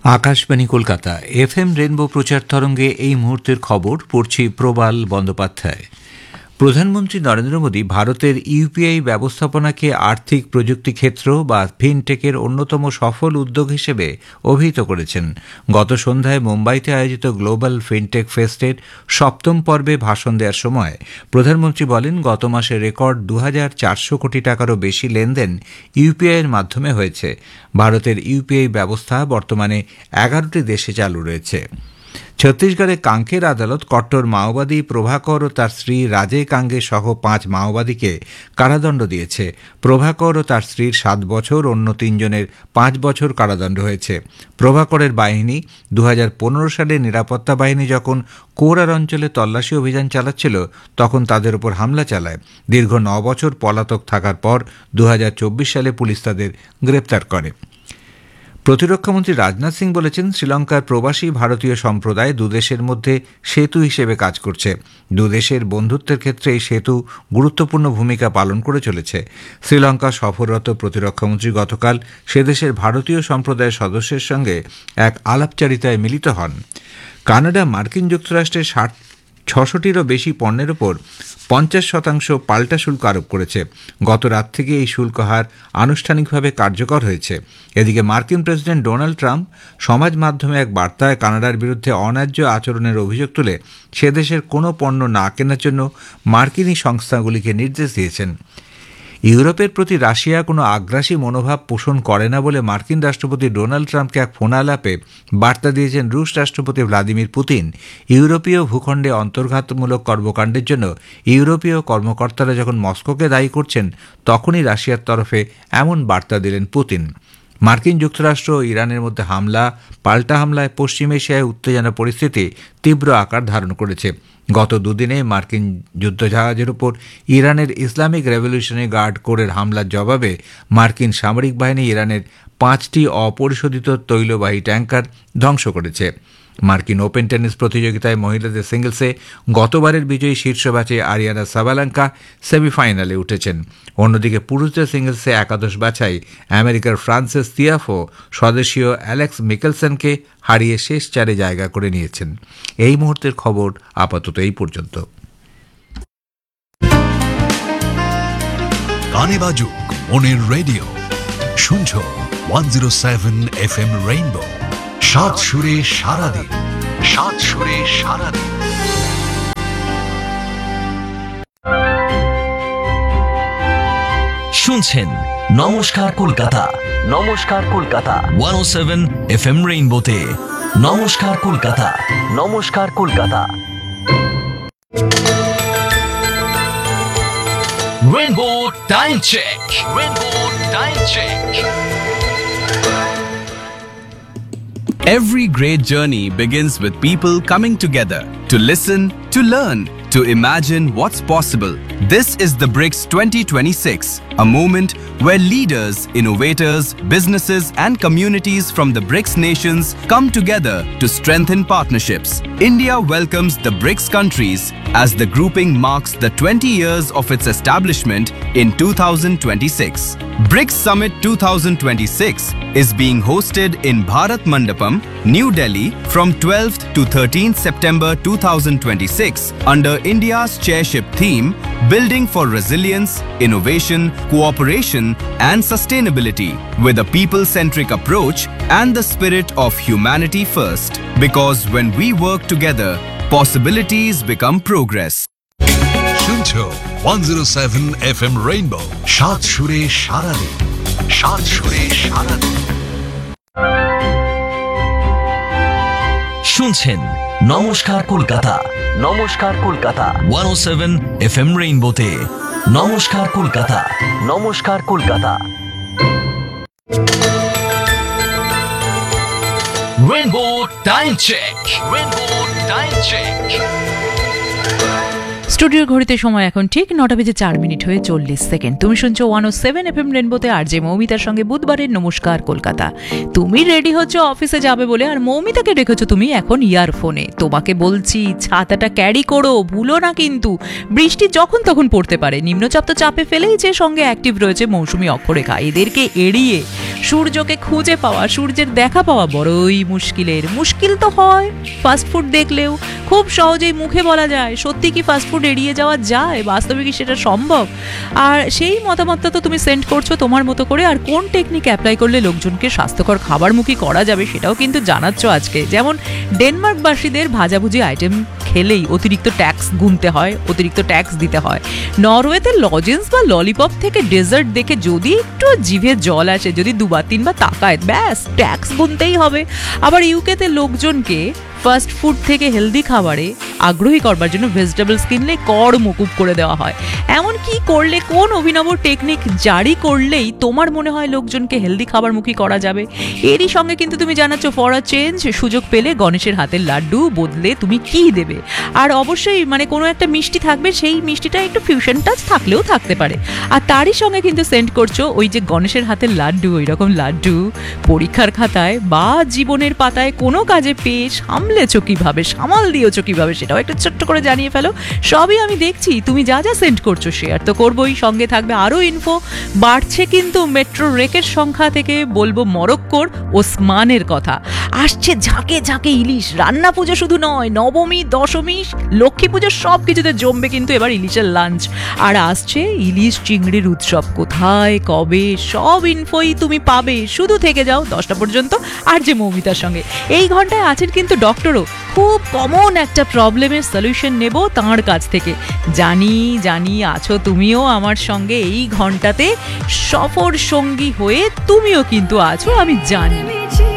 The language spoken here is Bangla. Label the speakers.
Speaker 1: আকাশবাণী কলকাতা এফএম রেনবো প্রচার তরঙ্গে এই মুহূর্তের খবর পড়ছি প্রবাল বন্দ্যোপাধ্যায়। প্রধানমন্ত্রী নরেন্দ্র মোদী ভারতের ইউপিআই ব্যবস্থাপনাকে আর্থিক প্রযুক্তি ক্ষেত্র বা ফিনটেকের অন্যতম সফল উদ্যোগ হিসেবে অভিহিত করেছেন। গত সন্ধ্যায় মুম্বাইতে আয়োজিত গ্লোবাল ফিনটেক ফেস্টের সপ্তম পর্বে ভাষণ দেওয়ার সময় প্রধানমন্ত্রী বলেন, গত মাসে রেকর্ড ২,৪০০ কোটি টাকারও বেশি লেনদেন ইউপিআইয়ের মাধ্যমে হয়েছে। ভারতের ইউপিআই ব্যবস্থা বর্তমানে ১১টি দেশে চালু রয়েছে। ছত্তিশগড়ে কাঙ্কের আদালত কট্টর মাওবাদী প্রভাকর ও তার স্ত্রী রাজে কাঙ্গে সহ ৫ মাওবাদীকে কারাদণ্ড দিয়েছে। প্রভাকর ও তার স্ত্রীর ৭ বছর, অন্য ৩ জনের ৫ বছর কারাদণ্ড হয়েছে। প্রভাকরের বাহিনী ২০১৫ সালে নিরাপত্তা বাহিনী যখন কোরার অঞ্চলে তল্লাশি অভিযান চালাচ্ছিল তখন তাদের উপর হামলা চালায়। দীর্ঘ ৯ বছর পলাতক থাকার পর ২০২৪ সালে পুলিশ তাদের গ্রেপ্তার করে। প্রতিরক্ষামন্ত্রী রাজনাথ সিং বলেছেন, শ্রীলঙ্কার প্রবাসী ভারতীয় সম্প্রদায় দুদেশের মধ্যে সেতু হিসেবে কাজ করছে। দুদেশের বন্ধুত্বের ক্ষেত্রে এই সেতু গুরুত্বপূর্ণ ভূমিকা পালন করে চলেছে। শ্রীলঙ্কা সফররত প্রতিরক্ষামন্ত্রী গতকাল সেদেশের ভারতীয় সম্প্রদায়ের সদস্যের সঙ্গে এক আলাপচারিতায় মিলিত হন। কানাডা মার্কিন যুক্তরাষ্ট্রের ৬০০টিরও বেশি পণ্যের ওপর ৫০% পাল্টা শুল্ক আরোপ করেছে। গত রাত থেকে এই শুল্ক হার আনুষ্ঠানিকভাবে কার্যকর হয়েছে। এদিকে মার্কিন প্রেসিডেন্ট ডোনাল্ড ট্রাম্প সমাজ মাধ্যমে এক বার্তায় কানাডার বিরুদ্ধে অন্যায্য আচরণের অভিযোগ তুলে সেদেশের কোনো পণ্য না কেনার জন্য মার্কিনী সংস্থাগুলিকে নির্দেশ দিয়েছেন। ইউরোপের প্রতি রাশিয়া কোনো আগ্রাসী মনোভাব পোষণ করে না বলে মার্কিন রাষ্ট্রপতি ডোনাল্ড ট্রাম্পকে এক ফোনালাপে বার্তা দিয়েছেন রুশ রাষ্ট্রপতি ভ্লাদিমির পুতিন। ইউরোপীয় ভূখণ্ডে অন্তর্ঘাতমূলক কর্মকাণ্ডের জন্য ইউরোপীয় কর্মকর্তারা যখন মস্কোকে দায়ী করছেন তখনই রাশিয়ার তরফে এমন বার্তা দিলেন পুতিন। মার্কিন যুক্তরাষ্ট্র ও ইরানের মধ্যে পাল্টা হামলায় পশ্চিম এশিয়ায় উত্তেজনা পরিস্থিতি তীব্র আকার ধারণ করেছে। গত দুদিনে মার্কিন যুদ্ধজাহাজের উপর ইরানের ইসলামিক রেভলিউশনারি গার্ড কোরের হামলার জবাবে মার্কিন সামরিক বাহিনী ইরানের 5টি অপরিশোধিত তৈলবাহী ট্যাঙ্কার ধ্বংস করেছে। মার্কিন ওপেন টেনিস প্রতিযোগিতায় মহিলাদের সিঙ্গলসে গতবারের বিজয়ী শীর্ষ ব্যাচে আরিয়ানা সাবালেঙ্কা সেমিফাইনালে উঠেছেন। অন্যদিকে পুরুষদের সিঙ্গলসে একাদশ বাছাই আমেরিকার ফ্রান্সিস তিয়াফো স্বদেশীয় অ্যালেক্স মিকেলসনকে হারিয়ে শেষ 4 জায়গা করে নিয়েছেন। এই মুহূর্তের খবর আপাতত এই পর্যন্ত।
Speaker 2: গানে বাজুক মনের রেডিও, শুনছো 107 FM রেইনবো। 7 সুরে সারাদিন, 7 সুরে সারাদিন।
Speaker 3: শুনছেন নমস্কার কলকাতা, নমস্কার কলকাতা 107 FM রেইনবোতে। নমস্কার কলকাতা, নমস্কার Kolkata. Rainbow time check, rainbow time check.
Speaker 4: Every great journey begins with people coming together to listen, to learn, to imagine what's possible. This is the BRICS 2026, a moment where leaders, innovators, businesses and communities from the BRICS nations come together to strengthen partnerships. India welcomes the BRICS countries as the grouping marks the 20 years of its establishment in 2026. BRICS Summit 2026 is being hosted in Bharat Mandapam, New Delhi from 12th to 13th September 2026 under India's chairship theme Building for Resilience, Innovation, Cooperation and Sustainability with a people-centric approach and the spirit of humanity first. Because when we work together, possibilities become progress.
Speaker 2: শুনছো 107 FM রেইনবো। 7 সুরে সারাদিন, 7 সুরে সারাদিন।
Speaker 3: শুনছেন নমস্কার কলকাতা, নমস্কার কলকাতা 107 FM রেইনবোতে। নমস্কার কলকাতা, নমস্কার Kolkata. Rainbow time check, rainbow time check.
Speaker 5: স্টুডিওর ঘড়িতে সময় এখন ঠিক 9:04 হয়ে 40 সেকেন্ড। তুমি শুনছো 107 FM রেনবোতে আরজে মৌমিতার সঙ্গে বুধবারের নমস্কার কলকাতা। তুমি রেডি হচ্ছ অফিসে যাবে বলে, আর মৌমিতাকে রেখেছো তুমি এখন ইয়ারফোনে। তোমাকে বলছি ছাতাটা ক্যারি করো, ভুলো না কিন্তু। বৃষ্টি যখন তখন পড়তে পারে। নিম্নচাপ তো চাপে ফেলেইছে, সঙ্গে অ্যাক্টিভ রয়েছে মৌসুমী অক্ষরেখা। এদেরকে এড়িয়ে সূর্যকে খুঁজে পাওয়া, সূর্যের দেখা পাওয়া বড়ই মুশকিল তো হয় ফাস্টফুড দেখলেও। খুব সহজেই মুখে বলা যায়, সত্যি কি ফাস্টফুড এড়িয়ে যাওয়া যায়? বাস্তবে কি সেটা সম্ভব? আর সেই মতামতটা তো তুমি সেন্ড করছো তোমার মতো করে। আর কোন টেকনিক অ্যাপ্লাই করলে লোকজনকে স্বাস্থ্যকর খাবারমুখী করা যাবে সেটাও কিন্তু জানাচ্ছ আজকে। যেমন ডেনমার্কবাসীদের ভাজাভুজি আইটেম খেলেই অতিরিক্ত ট্যাক্স গুনতে হয়, অতিরিক্ত ট্যাক্স দিতে হয়। নরওয়েতে লজেন্স বা ললিপপ থেকে ডেজার্ট দেখে যদি একটু জিভে জল আসে, যদি 2-3বার তাকায়, ব্যাস ট্যাক্স গুনতেই হবে। আবার ইউকেতে লোকজনকে ফাস্ট ফুড থেকে হেলদি খাবারে আগ্রহী করবার জন্য ভেজিটেবলস কিনলে কর মকুব করে দেওয়া হয়। এমন কি করলে, কোন অভিনব টেকনিক জারি করলেই তোমার মনে হয় লোকজনকে হেলদি খাবারমুখী করা যাবে? এরই সঙ্গে কিন্তু তুমি জানাচ্ছ ফর আ চেঞ্জ, সুযোগ পেলে গণেশের হাতের লাড্ডু বদলে তুমি কি দেবে। আর অবশ্যই কোনো একটা মিষ্টি থাকবে, সেই মিষ্টিটা একটু ফিউশন টাচ থাকলেও থাকতে পারে। আর তারই সঙ্গে কিন্তু সেন্ড করছো ওই যে গণেশের হাতের লাড্ডু, ওই রকম লাড্ডু পরীক্ষার খাতায় বা জীবনের পাতায় কোনো কাজে পেয়ে সামলেছো কিভাবে, সামাল দিয়েছো কিভাবে, সেটাও একটু ছোট্ট করে জানিয়ে ফেলো। সবই আমি দেখছি, তুমি যা যা সেন্ড করছো শেয়ার তো করবোই, সঙ্গে থাকবে আরও ইনফো। বাড়ছে কিন্তু মেট্রো রেকের সংখ্যা থেকে, বলবো মরক্কোর ওসমানের কথা। আসছে ঝাঁকে ঝাঁকে ইলিশ। রান্না পুজো শুধু নয়, নবমী, দশমী, লক্ষ্মী পুজো সব কিছুতে জমবে কিন্তু এবার ইলিশের লাঞ্চ। আর আসছে ইলিশ চিংড়ির উৎসব। কোথায়, কবে, সব ইনফোই তুমি পাবে। শুধু থেকে যাও 10টা পর্যন্ত আরজে মৌমিতার সঙ্গে। এই ঘন্টায় আছেন কিন্তু ডক্টরও। খুব কমন একটা প্রবলেমের সলিউশন নেব তাঁর কাছ থেকে। জানি আছো তুমিও আমার সঙ্গে এই ঘন্টাতে সফর সঙ্গী হয়ে, তুমিও কিন্তু আছো আমি জানি।